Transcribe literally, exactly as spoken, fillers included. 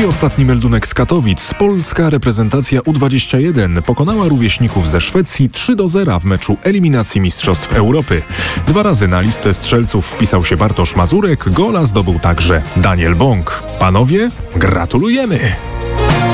I ostatni meldunek z Katowic. Polska reprezentacja U dwadzieścia jeden pokonała rówieśników ze Szwecji trzy do zera w meczu eliminacji Mistrzostw Europy. Dwa razy na listę strzelców wpisał się Bartosz Mazurek, gola zdobył także Daniel Bąk. Panowie, gratulujemy!